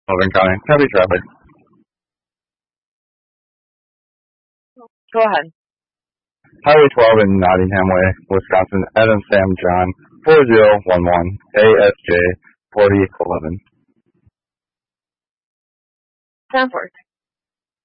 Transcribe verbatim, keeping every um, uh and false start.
Sullivan County. Heavy traffic. Go ahead. Highway twelve in Nottingham Way, Wisconsin. Adam Sam John four zero one one A S J forty eleven. Stanford.